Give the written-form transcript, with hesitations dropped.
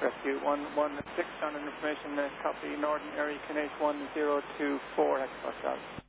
Rescue 116 on an information copy Northern Area QNH 1024 Hector Foxtrot.